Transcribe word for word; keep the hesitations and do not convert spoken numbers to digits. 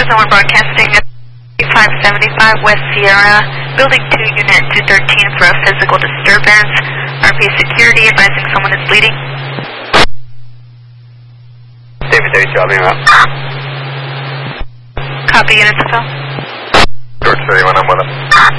Arizona Broadcasting at five seventy-five West Sierra, Building two, Unit two thirteen for a physical disturbance. R P Security advising someone is bleeding. David thirty-two, I'll be around. Copy, units to fill. George thirty-one, I'm with him.